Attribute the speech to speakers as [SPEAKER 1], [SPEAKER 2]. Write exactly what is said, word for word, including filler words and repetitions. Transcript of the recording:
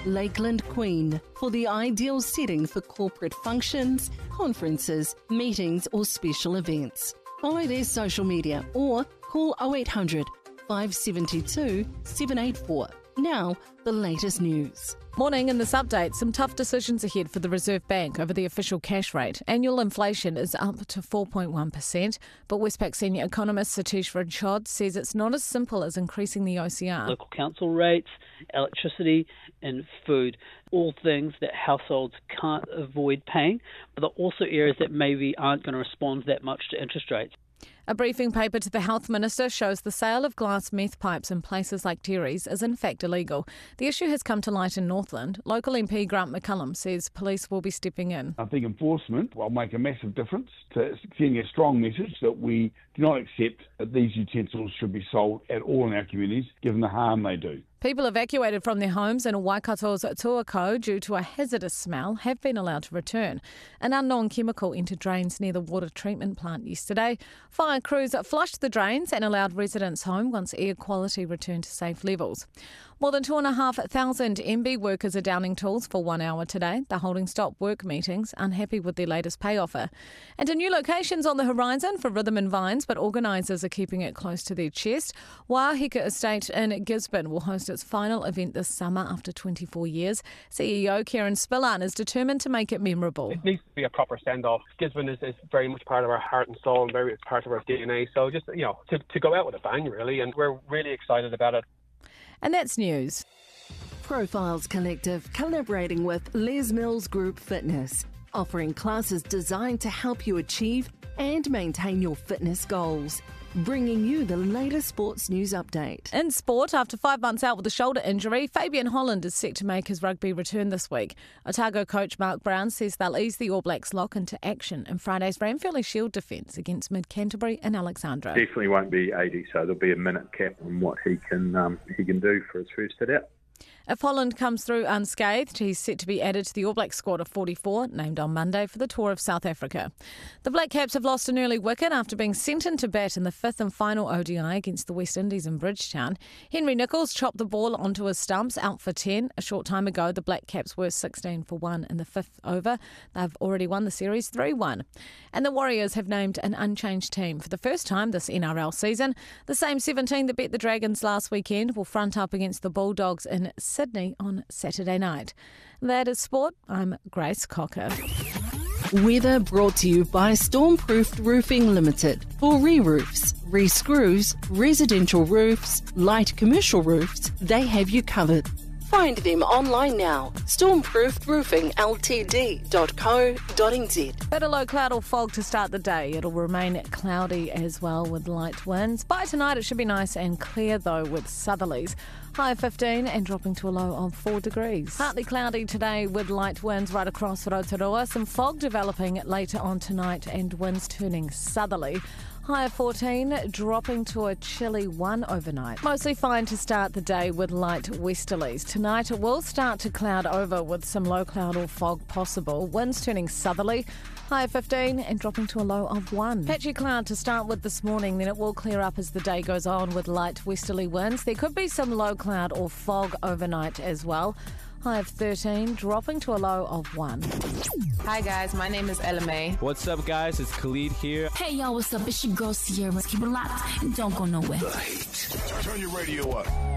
[SPEAKER 1] Lakeland Queen for the ideal setting for corporate functions, conferences, meetings or special events. Follow their social media or call oh eight hundred, five seven two, seven eight four. Now, the latest news.
[SPEAKER 2] Morning, in this update, some tough decisions ahead for the Reserve Bank over the official cash rate. Annual inflation is up to four point one percent, but Westpac senior economist Satish Rajchod says it's not as simple as increasing the O C R.
[SPEAKER 3] Local council rates, electricity and food, all things that households can't avoid paying, but they're also areas that maybe aren't going to respond that much to interest rates.
[SPEAKER 2] A briefing paper to the Health Minister shows the sale of glass meth pipes in places like Terry's is in fact illegal. The issue has come to light in Northland. Local M P Grant McCullum says police will be stepping in.
[SPEAKER 4] I think enforcement will make a massive difference to sending a strong message that we do not accept that these utensils should be sold at all in our communities, given the harm they do.
[SPEAKER 2] People evacuated from their homes in Waikato's Tuakau due to a hazardous smell have been allowed to return. An unknown chemical entered drains near the water treatment plant yesterday. Fire crews flushed the drains and allowed residents home once air quality returned to safe levels. More than two and a half thousand M B workers are downing tools for one hour today. They're holding stop work meetings, unhappy with their latest pay offer. And a new locations on the horizon for Rhythm and Vines, but organisers are keeping it close to their chest. Waiahika Estate in Gisborne will host its final event this summer after twenty-four years. C E O Kieran Spillane is determined to make it memorable.
[SPEAKER 5] It needs to be a proper send-off. Gisborne is, is very much part of our heart and soul and very much part of our D N A. So just, you know, to, to go out with a bang, really, and we're really excited about it.
[SPEAKER 2] And that's news.
[SPEAKER 1] Profiles Collective collaborating with Les Mills Group Fitness, offering classes designed to help you achieve and maintain your fitness goals. Bringing you the latest sports news update.
[SPEAKER 2] In sport, after five months out with a shoulder injury, Fabian Holland is set to make his rugby return this week. Otago coach Mark Brown says they'll ease the All Blacks lock into action in Friday's Ranfurly Shield defence against Mid-Canterbury and Alexandra.
[SPEAKER 6] Definitely won't be eighty, so there'll be a minute cap on what he can um, he can do for his first hit out.
[SPEAKER 2] If Holland comes through unscathed, he's set to be added to the All Black squad of forty-four, named on Monday for the tour of South Africa. The Black Caps have lost an early wicket after being sent into bat in the fifth and final O D I against the West Indies in Bridgetown. Henry Nicholls chopped the ball onto his stumps, out for ten. A short time ago, the Black Caps were sixteen for one in the fifth over. They've already won the series three one. And the Warriors have named an unchanged team for the first time this N R L season. The same seventeen that beat the Dragons last weekend will front up against the Bulldogs in Sydney on Saturday night. That is sport. I'm Grace Cocker.
[SPEAKER 1] Weather brought to you by Stormproofed Roofing Limited. For re-roofs, re-screws, residential roofs, light commercial roofs, they have you covered. Find them online now. stormproofed roofing l t d dot co dot n z.
[SPEAKER 2] Bit of low cloud or fog to start the day. It'll remain cloudy as well with light winds. By tonight it should be nice and clear though with southerlies. High of fifteen and dropping to a low of four degrees. Partly cloudy today with light winds right across Rotorua. Some fog developing later on tonight and winds turning southerly. High of fourteen, dropping to a chilly one overnight. Mostly fine to start the day with light westerlies. Tonight it will start to cloud over with some low cloud or fog possible. Winds turning southerly. High of fifteen and dropping to a low of one. Patchy cloud to start with this morning, then it will clear up as the day goes on with light westerly winds. There could be some low cloud or fog overnight as well. High of thirteen, dropping to a low of one.
[SPEAKER 7] Hi guys, my name is Ella May.
[SPEAKER 8] What's up guys, it's Khalid here.
[SPEAKER 9] Hey y'all, what's up? It's your girl Sierra. Keep it locked and don't go nowhere.
[SPEAKER 10] The Heat. Turn your radio up.